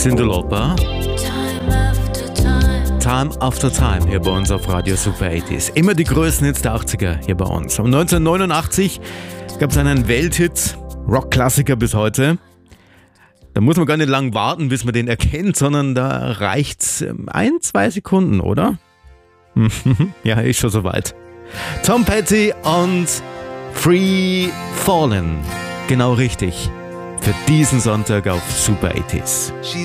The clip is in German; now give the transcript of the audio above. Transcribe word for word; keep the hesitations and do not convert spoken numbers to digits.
Cyndi Lauper. Time After Time hier bei uns auf Radio Super achtziger. Immer die größten Hits der achtziger hier bei uns. Um neunzehnhundertneunundachtzig gab es einen Welthit, Rockklassiker bis heute. Da muss man gar nicht lang warten, bis man den erkennt, sondern da reicht's ein, zwei Sekunden, oder? Ja, ist schon soweit. Tom Petty und Free Fallin'. Genau richtig. Für diesen Sonntag auf Super achtziger.